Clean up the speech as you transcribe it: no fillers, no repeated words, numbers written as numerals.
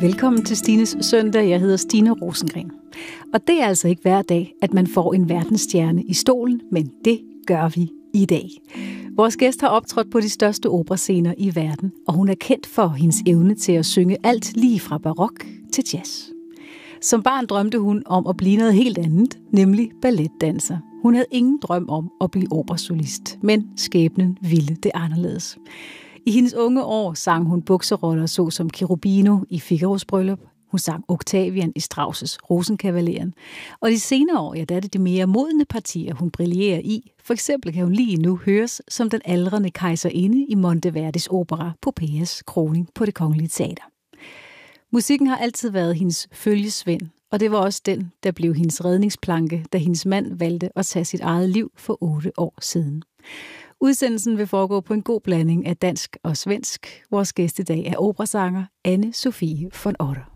Velkommen til Stines søndag. Jeg hedder Stine Rosengren. Og det er altså ikke hver dag, at man får en verdensstjerne i stolen, men det gør vi i dag. Vores gæst har optrådt på de største operascener i verden, og hun er kendt for hendes evne til at synge alt lige fra barok til jazz. Som barn drømte hun om at blive noget helt andet, nemlig balletdanser. Hun havde ingen drøm om at blive operasolist, men skæbnen ville det anderledes. I hendes unge år sang hun bukseroller såsom Cherubino i Figaros bryllup. Hun sang Octavian i Strauss' Rosenkavaleren. Og de senere år, der er det de mere modne partier, hun brillerer i. For eksempel kan hun lige nu høres som den aldrende kejserinde i Monteverdis opera Poppeas Kroning på Det Kongelige Teater. Musikken har altid været hendes følgesvend, og det var også den, der blev hendes redningsplanke, da hendes mand valgte at tage sit eget liv for 8 år siden. Udsendelsen vil foregå på en god blanding af dansk og svensk. Vores gæst i dag er operasanger Anne Sofie von Otter.